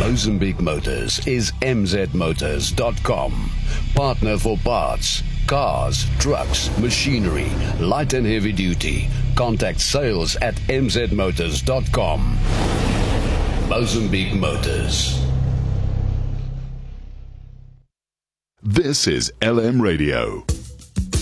Mozambique Motors is mzmotors.com. Partner for parts, cars, trucks, machinery, light and heavy duty. Contact sales at mzmotors.com. Mozambique Motors. This is LM Radio.